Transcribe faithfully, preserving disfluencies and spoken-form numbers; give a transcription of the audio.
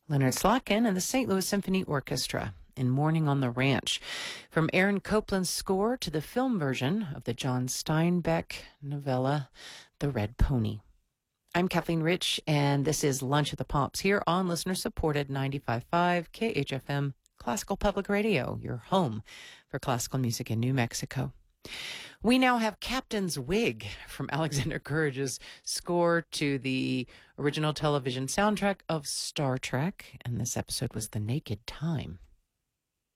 Leonard Slotkin and the Saint Louis Symphony Orchestra in Morning on the Ranch. From Aaron Copland's score to the film version of the John Steinbeck novella, The Red Pony. I'm Kathleen Rich, and this is Lunch at the Pops here on listener-supported ninety-five point five K H F M Classical Public Radio, your home for classical music in New Mexico. We now have Captain's Wig from Alexander Courage's score to the original television soundtrack of Star Trek, and this episode was The Naked Time.